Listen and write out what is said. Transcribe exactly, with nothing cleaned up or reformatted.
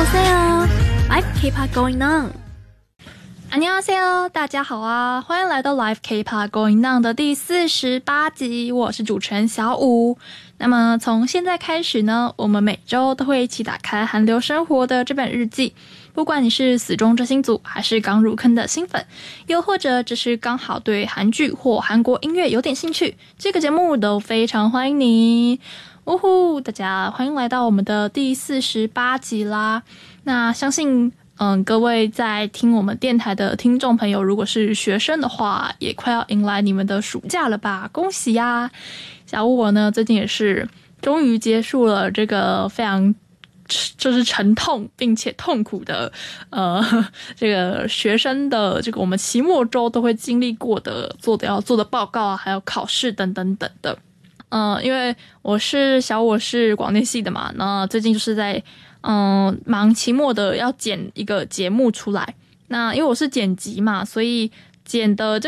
안녕하세요, Live K-pop Going On。안녕하세요，大家好啊，欢迎来到 Live K-pop Going On 的第四十八集，我是主持人小五。那么从现在开始呢，我们每周都会一起打开韩流生活的这本日记。不管你是死忠追星族，还是刚入坑的新粉，又或者只是刚好对韩剧或韩国音乐有点兴趣，这个节目都非常欢迎你。呜呼，大家欢迎来到我们的第四十八集啦。那相信嗯，各位在听我们电台的听众朋友，如果是学生的话，也快要迎来你们的暑假了吧，恭喜呀！小五我呢，最近也是终于结束了这个非常就是沉痛并且痛苦的呃这个学生的这个我们期末周都会经历过的做的要做的报告啊，还有考试等等等的。嗯、呃，因为我是小我是广电系的嘛，那最近就是在嗯忙期末的要剪一个节目出来。那因为我是剪辑嘛，所以剪的这